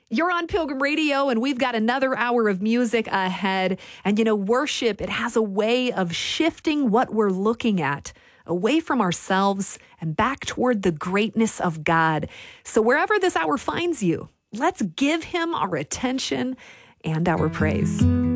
You're on Pilgrim Radio, and we've got another hour of music ahead. And, worship, it has a way of shifting what we're looking at away from ourselves and back toward the greatness of God. So wherever this hour finds you, let's give him our attention and our praise.